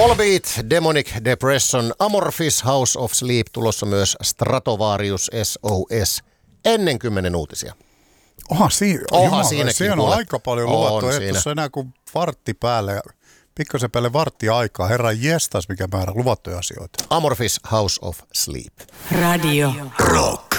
Volbeat, Demonic Depression, Amorphis, House of Sleep, tulossa myös Stratovarius SOS ennen 10 uutisia. Siinäkin on aika paljon luvattu, että tuossa enää kuin vartti päälle, pikkasen päälle vartti aikaa. Herran jestas, mikä määrä luvattuja asioita. Amorphis, House of Sleep. Radio Rock.